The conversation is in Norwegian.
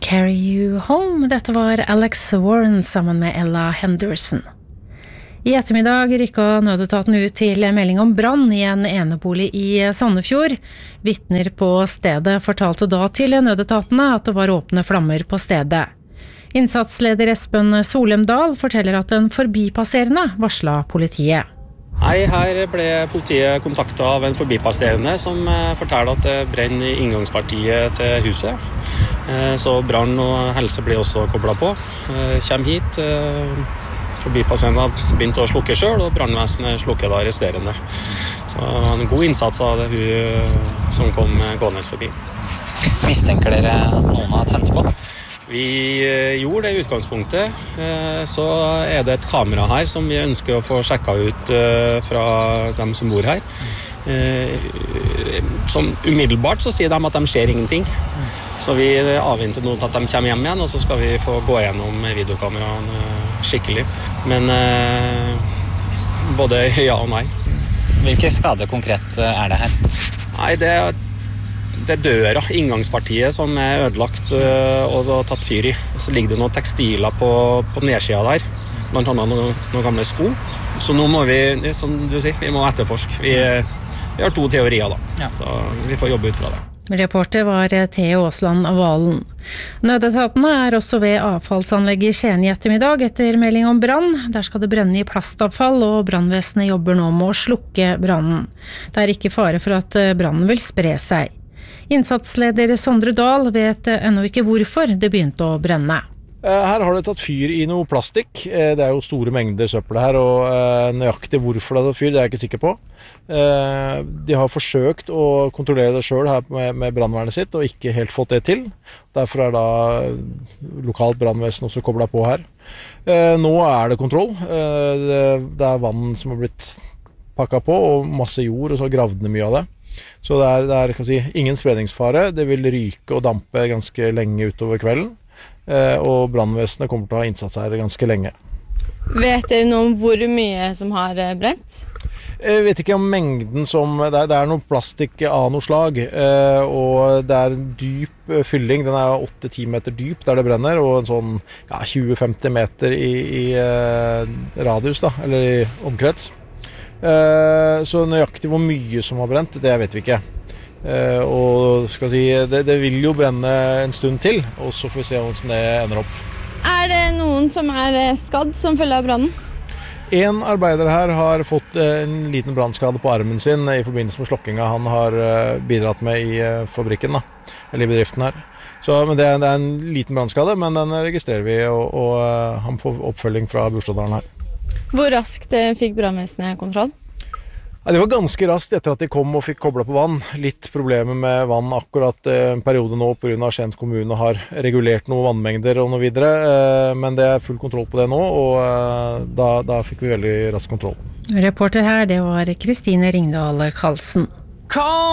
Carry You Home. Dette var Alex Warren sammen med Ella Henderson. I ettermiddag rykket nødetaten ut til melding om brann i en enebolig i Sandefjord. Vittner på stedet fortalte da til nødetatene at det var åpne flammer på stedet. Innsatsleder Espen Solemdal forteller at en forbipasserende varslet politiet. Nei, her ble politiet kontaktet av en forbipasserende som forteller at det brenner i inngangspartiet til huset. Så brann og helse blir også koblet på. Kjem hit, forbipasserende har begynt å slukke selv, og brannvesenet slukker da resterende. Så det var en god innsats av det hun som kom gående forbi. Mistenker dere at noen har tent på? Vi gjorde det i utgangspunktet, så det et kamera her som vi ønsker å få sjekket ut fra dem som bor her. Som umiddelbart så sier de at de ser ingenting, så vi avventer nå til at de kommer hjem igjen, og så skal vi få gå gjennom videokameraene skikkelig. Men både ja og nei. Hvilke skader konkret det her? Nei, det døra, inngangspartiet som ødelagt og tatt fyr i. Så ligger det noen tekstiler på nedsiden der, blant annet noen gamle sko. Så nå må vi, som du sier, vi må etterforske. Vi har 2 teorier da, så vi får jobbe ut fra det. Reporter var Theo Åsland Valen. Nødetatene også ved avfallsanlegget i Skien i ettermiddag etter melding om brann. Der skal det brenne i plastavfall, og brannvesenet jobber nå med å slukke brannen. Det ikke fare for at brannen vil spre seg. Innsatsleder Sondre Dahl vet ennå ikke hvorfor det begynte å brenne. Her har det tatt fyr i noe plastikk. Det jo store mengder søppel her, og nøyaktig hvorfor det har tatt fyr, det jeg ikke sikker på. De har forsøkt å kontrollere det selv her med brannvernet sitt, og ikke helt fått det til. Derfor da lokalt brannvesen også koblet på her. Nå det kontroll. Det vann som har blitt pakket på, og masse jord, og så gravd ned mye av det. Så det kan si, ingen spredningsfare. Det vil ryke og dampe ganske lenge utover kvelden, og brannvesenet kommer til å ha innsats her ganske lenge. Vet dere noe om hvor mye som har brent? Jeg vet ikke om mengden som... Det noe plastikk av noe slag, og det en dyp fylling. Den 8-10 meter dyp der det brenner, og en sånn 20-50 meter i radius, da, eller i omkrets. Så nøyaktig hvor mye som har brent, det vet vi ikke. Og skal si, det vil jo brenne en stund til, og så får vi se hvordan det ender opp. Det noen som skadd som følge av brannen? En arbeider her har fått en liten brannskade på armen sin i forbindelse med slokkinga han har bidratt med i fabrikken, da, eller i bedriften her. Så, men det en liten brannskade, men den registrerer vi, og han får oppfølging fra Burstadalen her. Hvor raskt fikk brannvesenet kontroll? Det var ganske raskt etter at de kom og fikk koblet på vann. Litt problemer med vann akkurat en periode nå på grunn av Skien kommune har regulert noen vannmengder og noe videre, men det full kontroll på det nå, og da fikk vi veldig rask kontroll. Reporter her, det var Kristine Ringdal Karlsen.